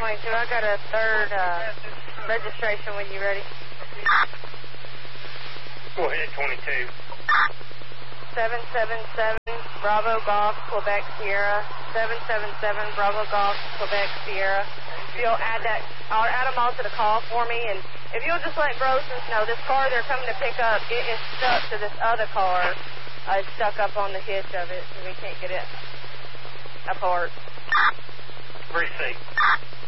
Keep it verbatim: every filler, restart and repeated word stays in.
twenty-two. I got a third uh, registration when you ready. Go ahead, twenty-two. seven seven seven, Bravo Golf, Quebec Sierra. seven seven seven, Bravo Golf, Quebec Sierra. If you'll add that, I'll add them all to the call for me, and if you'll just let Grossens know, this car they're coming to pick up, it is stuck to this other car. Uh, it's stuck up on the hitch of it, so we can't get it apart. Receipt.